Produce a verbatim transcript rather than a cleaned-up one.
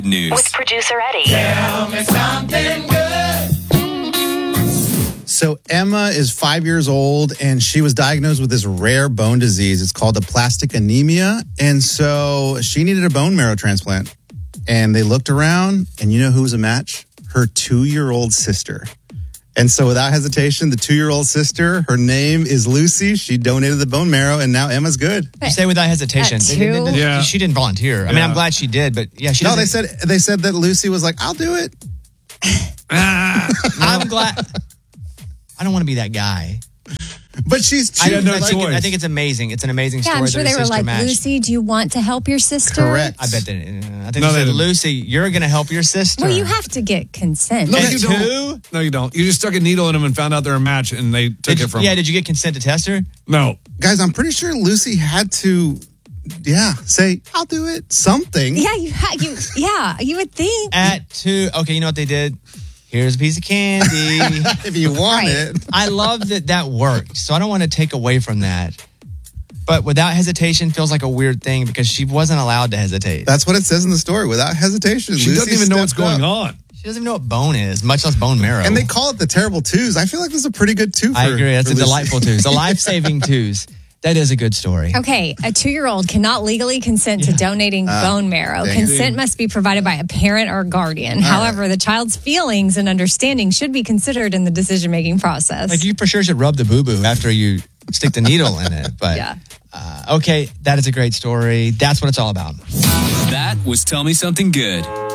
News. With producer Eddie. Tell me something good. So Emma is five years old, and she was diagnosed with this rare bone disease. It's called aplastic anemia. And so she needed a bone marrow transplant. And they looked around, and you know who was a match? Her two-year-old sister. And so without hesitation, the two-year-old sister, her name is Lucy. She donated the bone marrow, and now Emma's good. You say without hesitation. At They- two? they- they- Yeah. She didn't volunteer. I mean, Yeah. I'm glad she did, but yeah, she No, they doesn't- said they said that Lucy was like, I'll do it. I'm glad. I don't want to be that guy. But she's two. I, don't know, I, no think, choice. I think it's amazing. It's an amazing Yeah, story. I'm sure that they her were sister like, matched. Lucy, do you want to help your sister? Correct. I bet that. Uh, I think No, they they said, didn't. Lucy, you're going to help your sister. Well, you have to get consent. No, At you two? don't. No, you don't. You just stuck a needle in them and found out they're a match, and they took Did it you- from yeah, them. did you get consent to test her? No. Guys, I'm pretty sure Lucy had to, yeah, say, I'll do it. Something. Yeah, you, ha- you, yeah, you would think. At two. Okay, you know what they did? Here's a piece of candy. If you want Right. it. I love that that worked. So I don't want to take away from that. But without hesitation feels like a weird thing because she wasn't allowed to hesitate. That's what it says in the story. Without hesitation, She Lucy doesn't even know what's stepped going up. on. She doesn't even know what bone is, much less bone marrow. And they call it the terrible twos. I feel like this is a pretty good two for I agree. That's for a Lucy. delightful twos. A life-saving twos. That is a good story. Okay, a two-year-old cannot legally consent to donating bone marrow. dang. Consent must be provided by a parent or guardian. However, the child's feelings and understanding should be considered in the decision-making process. Like you for sure should rub the boo-boo after you stick the needle in it. But Yeah. uh, okay, that is a great story. That's what it's all about. That was Tell Me Something Good.